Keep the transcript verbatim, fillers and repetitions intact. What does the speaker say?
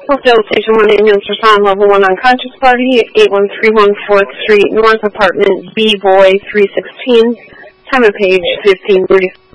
Hotel Station one ambulance respond level one unconscious party, eight one three one fourth Street North, apartment B Boy three sixteen, time of page fifteen thirty.